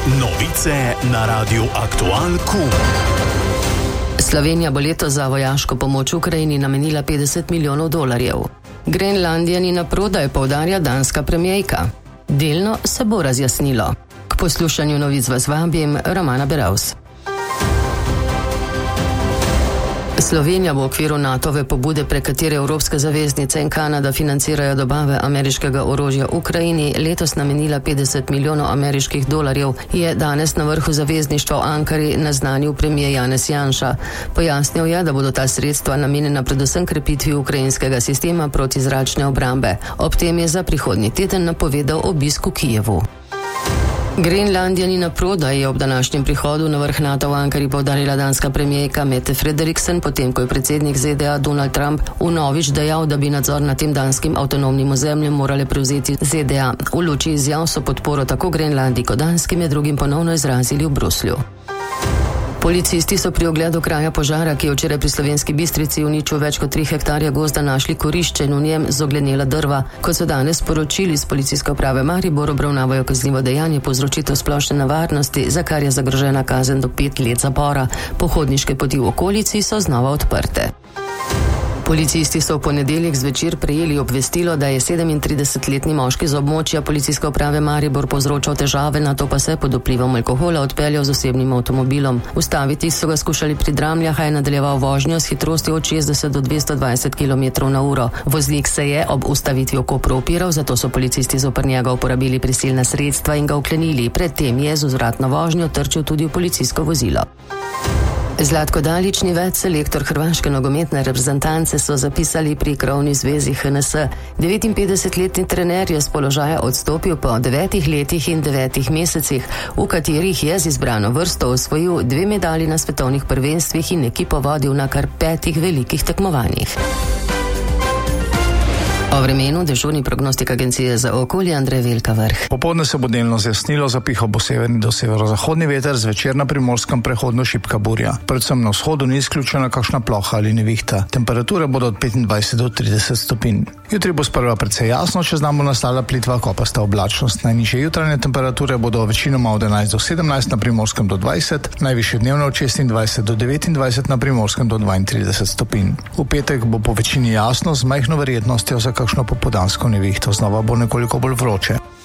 Novice na Radiu Aktualku. Slovenija bo letos za vojaško pomoč Ukrajini namenila $50 milijonov. Grenlandija ni na prodaj, poudarja danska premierka. Delno se bo razjasnilo. K poslušanju novic vas vabim, Romana Beravs. Slovenija bo v okviru NATO-ve pobude, prek katere evropske zaveznice in Kanada financirajo dobave ameriškega orožja Ukrajini, letos namenila $50 milijonov, je danes na vrhu zavezništva v Ankari naznanil premier Janez Janša. Pojasnil je, da bodo ta sredstva namenjena predvsem krepitvi ukrajinskega sistema protizračne obrambe. Ob tem je za prihodnji teden napovedal obisk v Kijevu. Grenlandija ni na prodaj, je ob današnjem prihodu na vrh NATO v Ankari poudarila danska premierka Mette Frederiksen, potem ko je predsednik ZDA Donald Trump vnovič dejal, da bi nadzor nad tem danskim avtonomnim ozemljem morale prevzeti ZDA. V luči izjav so podporo tako Grenlandiji kot Danski med drugim ponovno izrazili v Bruslju. Policisti so pri ogledu kraja požara, ki je včeraj pri Slovenski Bistrici uničil več kot 3 hektarja gozda, našli kurišče in v njem zoglenela drva. Kot so danes sporočili z Policijske uprave Maribor, obravnavajo kaznivo dejanje povzročitev splošne nevarnosti, za kar je zagrožena kazen do 5 let zapora. Pohodniške poti v okolici so znova odprte. Policisti so v ponedeljek zvečer prejeli obvestilo, da je 37-letni moški z območja Policijske uprave Maribor povzročal težave, nato pa se je pod vplivom alkohola odpeljal z osebnim avtomobilom. Ustaviti so ga skušali pri Dramljah, a je nadaljeval vožnjo s hitrostjo od 60 do 220 km/h. Voznik se je ob ustavitvi v Kopru upiral, zato so policisti zoper njega uporabili prisilna sredstva in ga vklenili. Pred tem je z vzvratno vožnjo trčil tudi v policijsko vozilo. Zlatko Dalić ni več selektor hrvaške nogometne reprezentance, so zapisali pri krovni zvezi HNS. 59-letni trener je z položaja odstopil po 9 letih in 9 mesecih, v katerih je z izbrano vrsto osvojil 2 medalji na svetovnih prvenstvih in ekipo vodil na kar 5 velikih tekmovanjih. O vremenu dežurni prognostik agencije za okolje Andrej Velka Vrh. Popoldne se bo delno zjasnilo, zapihal bo severni do severozahodni veter, zvečer na Primorskem prehodno šibka burja. Predvsem na vzhodu ni izključena kakšna ploha ali nevihta. Temperature bodo od 25 do 30 stopinj. Jutri bo sprva precej jasno, čez dan bo nastala plitva kopasta oblačnost. Najnižje jutranje temperature bodo večinoma od 11 do 17, na Primorskem do 20, najvišje dnevno od 26 do 29, na Primorskem do 32 stopinj. V petek bo po večini jasno, z majhno verjetnostjo za kakšno popoldansko nevihto, znova bo nekoliko bolj vroče.